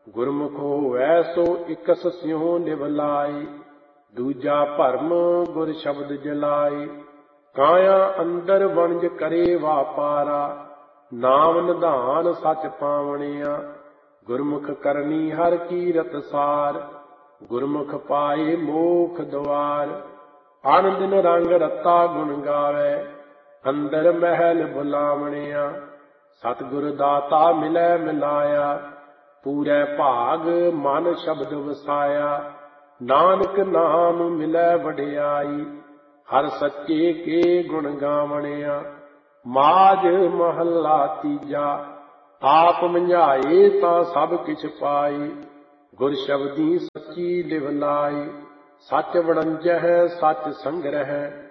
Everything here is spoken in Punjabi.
ਗੁਰਮੁਖ ਹੋਵੈ ਸੋ ਇਕਸ ਸਿਉ ਨਿਭ ਲਾਈ। ਦੂਜਾ ਭਰਮ ਗੁਰ ਸ਼ਬਦ ਜਲਾਈ। ਕਾਇਆ ਅੰਦਰ ਵਣਜ ਕਰੇ ਵਾਪਾਰਾ। ਨਾਮ ਨਿਧਾਨ ਸਚ ਪਾਵਣਿਆ। ਗੁਰਮੁਖ ਕਰਨੀ ਹਰ ਕੀਰਤ ਸਾਰ। ਗੁਰਮੁਖ ਪਾਏ ਮੋਖ ਦੁਆਰ। ਅਨ ਦਿਨ ਰੰਗ ਰਤਾ ਗੁਣ ਗਾਵੈ। ਅੰਦਰ ਮਹਿਲ ਬੁਲਾਵਣਿਆ। ਸਤਿਗੁਰ ਦਾਤਾ ਮਿਲੈ ਮਿਲਾਇਆ। ਪੂਰੈ ਭਾਗ ਮਨ ਸ਼ਬਦ ਵਸਾਇਆ। ਨਾਨਕ ਨਾਮ ਮਿਲੈ ਵਡਿਆਈ। ਹਰ ਸੱਚੇ ਕੇ ਗੁਣ ਗਾਵਣਿਆ। ਮਾਝ ਮਹੱਲਾ ਤੀਜਾ। ਆਪ ਮੰਝਾਏ ਤਾਂ ਸਭ ਕਿਛ ਪਾਈ। ਗੁਰ ਸ਼ਬਦੀ ਸੱਚੀ ਲਿਵ ਲਾਈ। ਸੱਚ ਵਣੰਜਹਿ ਸੱਚ ਸੰਗ੍ਰਹਿ।